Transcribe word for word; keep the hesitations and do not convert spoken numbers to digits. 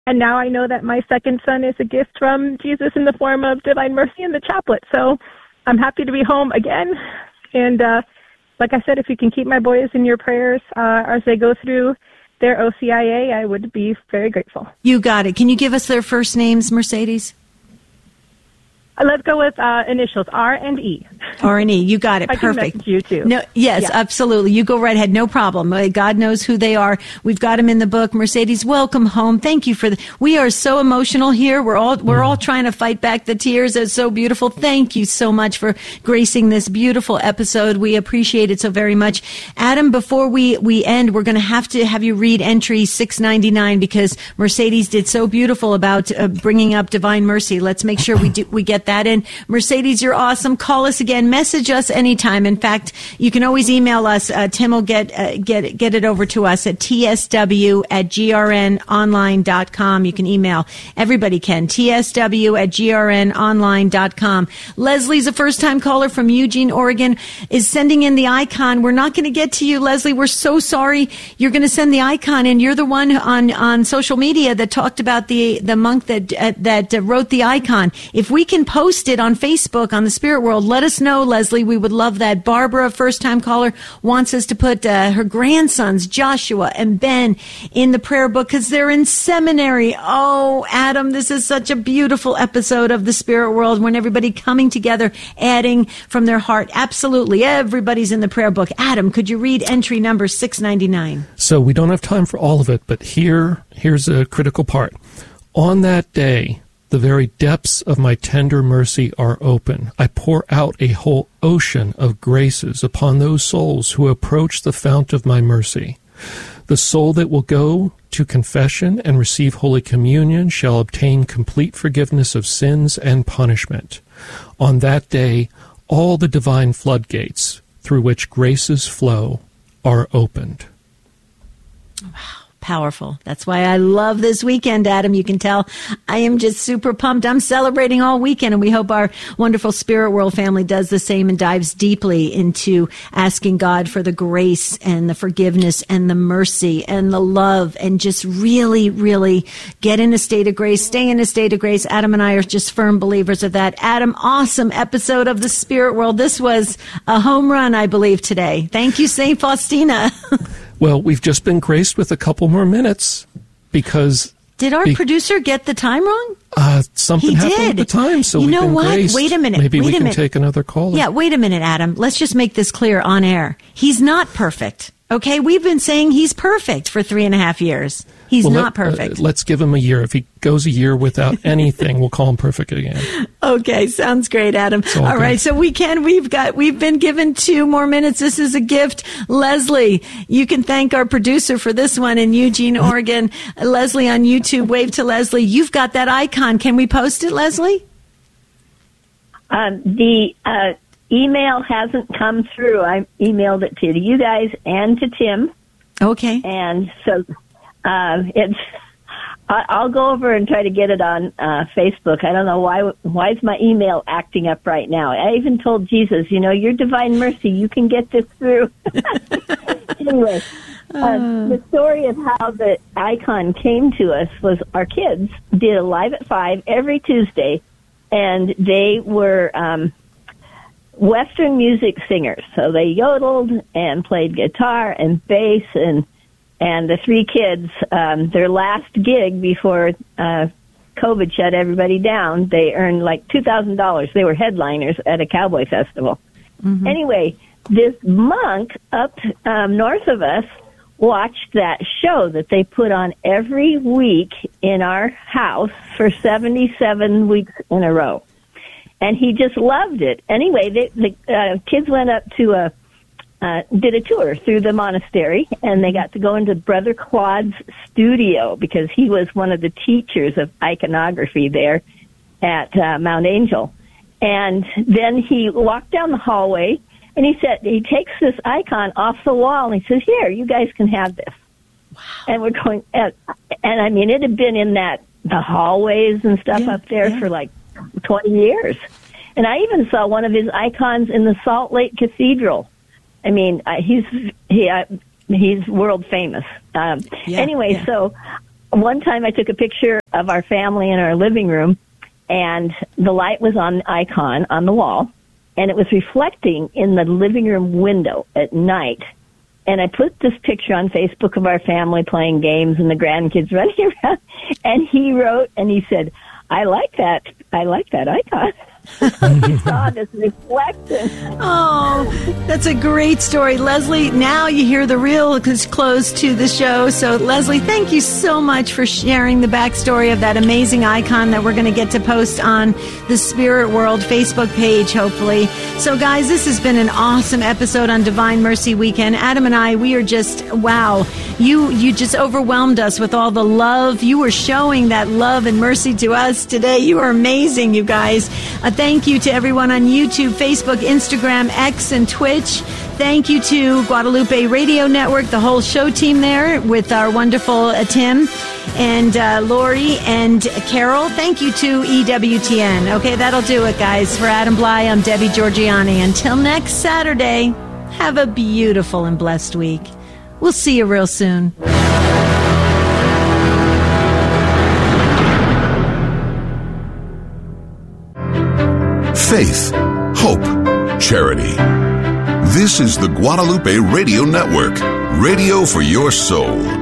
And now I know that my second son is a gift from Jesus in the form of divine mercy in the chaplet. So I'm happy to be home again. And uh, like I said, if you can keep my boys in your prayers uh, as they go through their O C I A, I would be very grateful. You got it. Can you give us their first names, Mercedes? Uh, let's go with uh, initials, R and E. R and E. You got it. I Perfect. Can message you too. No, yes, yeah. absolutely. You go right ahead. No problem. Uh, God knows who they are. We've got them in the book. Mercedes, welcome home. Thank you for the, we are so emotional here. We're all, we're all trying to fight back the tears. It's so beautiful. Thank you so much for gracing this beautiful episode. We appreciate it so very much. Adam, before we, we end, we're going to have to have you read entry six ninety-nine because Mercedes did so beautiful about uh, bringing up divine mercy. Let's make sure we do, we get that in. Mercedes, you're awesome. Call us again. Message us anytime. In fact, you can always email us. Uh, Tim will get uh, get get it over to us at T S W at G R N online dot com. You can email. Everybody can. T S W at G R N online dot com. Leslie's a first-time caller from Eugene, Oregon, is sending in the icon. We're not going to get to you, Leslie. We're so sorry. You're going to send the icon, and you're the one on, on social media that talked about the, the monk that, uh, that uh, wrote the icon. If we can post it on Facebook on the Spirit World, let us know, Leslie. We would love that. Barbara, first-time caller, wants us to put uh, her grandsons, Joshua and Ben, in the prayer book because they're in seminary. Oh, Adam, this is such a beautiful episode of the Spirit World when everybody coming together, adding from their heart. Absolutely. Everybody's in the prayer book. Adam, could you read entry number six ninety-nine? So we don't have time for all of it, but here, here's a critical part. On that day, the very depths of my tender mercy are open. I pour out a whole ocean of graces upon those souls who approach the fount of my mercy. The soul that will go to confession and receive Holy Communion shall obtain complete forgiveness of sins and punishment. On that day, all the divine floodgates through which graces flow are opened. Wow. Powerful. That's why I love this weekend, Adam. You can tell I am just super pumped. I'm celebrating all weekend, and we hope our wonderful Spirit World family does the same and dives deeply into asking God for the grace and the forgiveness and the mercy and the love and just really, really get in a state of grace, stay in a state of grace. Adam and I are just firm believers of that. Adam, awesome episode of the Spirit World. This was a home run, I believe, today. Thank you, Saint Faustina. Well, we've just been graced with a couple more minutes because... Did our be, producer get the time wrong? Uh, something he happened did. at the time, so you we've know been what? graced. Wait a minute. Maybe wait we a can minute. take another caller. Yeah, wait a minute, Adam. Let's just make this clear on air. He's not perfect, okay? We've been saying he's perfect for three and a half years. He's well, not let, perfect. Uh, let's give him a year. If he goes a year without anything, we'll call him perfect again. Okay, sounds great, Adam. All, all right, so we can. We've got. We've been given two more minutes. This is a gift, Leslie. You can thank our producer for this one in Eugene, Oregon. Leslie on YouTube. Wave to Leslie. You've got that icon. Can we post it, Leslie? Um, the uh, email hasn't come through. I emailed it to you guys and to Tim. Okay. And so uh, it's. I, I'll go over and try to get it on uh, Facebook. I don't know why. Why is my email acting up right now? I even told Jesus, you know, your divine mercy, you can get this through. Anyway, uh, the story of how the icon came to us was our kids did a Live at Five every Tuesday, and they were um, Western music singers. So they yodeled and played guitar and bass, and and the three kids, um, their last gig before uh, COVID shut everybody down, they earned like two thousand dollars. They were headliners at a cowboy festival. Mm-hmm. Anyway, this monk up um, north of us watched that show that they put on every week in our house for seventy-seven weeks in a row. And he just loved it. Anyway, they, the uh, kids went up to a, uh, did a tour through the monastery, and they got to go into Brother Claude's studio because he was one of the teachers of iconography there at uh, Mount Angel. And then he walked down the hallway, and he said, he takes this icon off the wall, and he says, here, you guys can have this. Wow. And we're going, and, and I mean, it had been in that, the hallways and stuff yeah, up there yeah. for like twenty years. And I even saw one of his icons in the Salt Lake Cathedral. I mean, uh, he's, he, uh, he's world famous. Um, yeah, anyway, yeah. so one time I took a picture of our family in our living room, and the light was on the icon on the wall, and it was reflecting in the living room window at night. And I put this picture on Facebook of our family playing games and the grandkids running around, and he wrote, and he said, I like that. I like that icon. He saw this reflection. Oh, that's a great story. Leslie, now you hear the real close to the show. So, Leslie, thank you so much for sharing the backstory of that amazing icon that we're going to get to post on the Spirit World Facebook page, hopefully. So, guys, this has been an awesome episode on Divine Mercy Weekend. Adam and I, we are just, wow, you, you just overwhelmed us with all the love. You were showing that love and mercy to us today. You are amazing, you guys. Uh, thank you to everyone on YouTube, Facebook, Instagram, X, and Twitch. Thank you to Guadalupe Radio Network, the whole show team there with our wonderful uh, Tim and uh, Lori and Carol. Thank you to E W T N. Okay, that'll do it, guys. For Adam Bly, I'm Debbie Georgiani. Until next Saturday, have a beautiful and blessed week. We'll see you real soon. Faith, hope, charity. This is the Guadalupe Radio Network, radio for your soul.